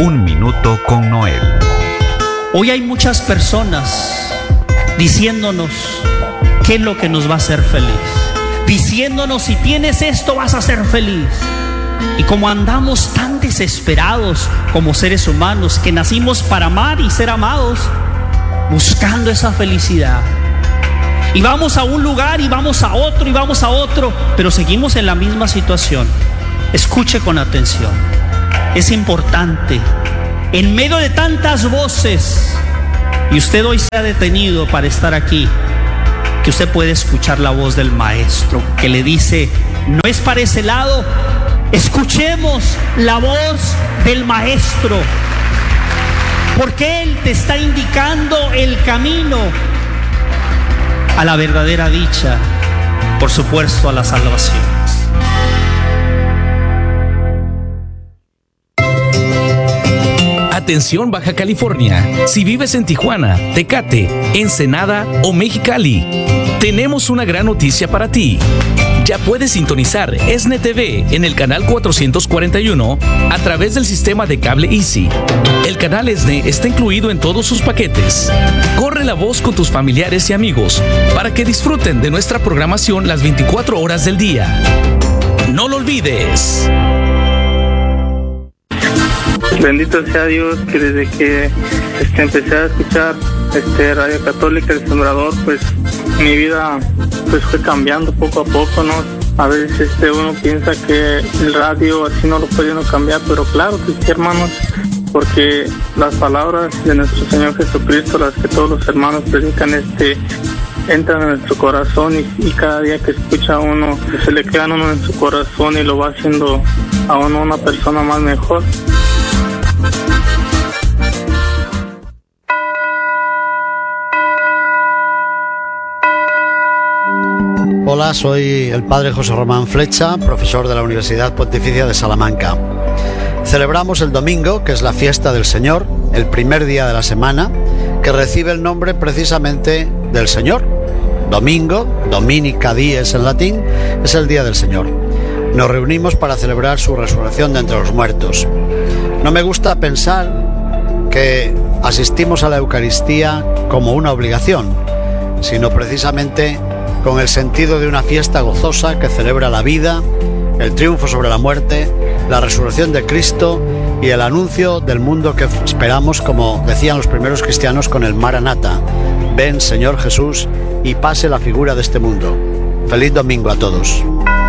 Un minuto con Noel. Hoy hay muchas personas diciéndonos qué es lo que nos va a hacer feliz, diciéndonos si tienes esto vas a ser feliz. Y como andamos tan desesperados como seres humanos, que nacimos para amar y ser amados, buscando esa felicidad, y vamos a un lugar y vamos a otro y vamos a otro, pero seguimos en la misma situación. Escuche con atención. Es importante, en medio de tantas voces, y usted hoy se ha detenido para estar aquí, que usted puede escuchar la voz del Maestro que le dice: no es para ese lado. Escuchemos la voz del Maestro, porque Él te está indicando el camino a la verdadera dicha, por supuesto a la salvación. Atención Baja California, si vives en Tijuana, Tecate, Ensenada o Mexicali, tenemos una gran noticia para ti. Ya puedes sintonizar ESNE TV en el canal 441 a través del sistema de cable Easy. El canal ESNE está incluido en todos sus paquetes. Corre la voz con tus familiares y amigos para que disfruten de nuestra programación las 24 horas del día. ¡No lo olvides! Bendito sea Dios, que desde que empecé a escuchar Radio Católica El Sembrador, pues mi vida pues fue cambiando poco a poco, ¿no? A veces uno piensa que el radio así no lo puede uno cambiar, pero claro que sí, hermanos, porque las palabras de nuestro Señor Jesucristo, las que todos los hermanos predican, entran en nuestro corazón y cada día que escucha uno, se le quedan uno en su corazón y lo va haciendo a uno una persona más mejor. Hola, soy el padre José Román Flecha, profesor de la Universidad Pontificia de Salamanca. Celebramos el domingo, que es la fiesta del Señor, el primer día de la semana, que recibe el nombre precisamente del Señor. Domingo, Dominica Dies en latín, es el día del Señor. Nos reunimos para celebrar su resurrección de entre los muertos. No me gusta pensar que asistimos a la Eucaristía como una obligación, sino precisamente con el sentido de una fiesta gozosa que celebra la vida, el triunfo sobre la muerte, la resurrección de Cristo y el anuncio del mundo que esperamos, como decían los primeros cristianos con el Maranatha: ven Señor Jesús y pase la figura de este mundo. Feliz domingo a todos.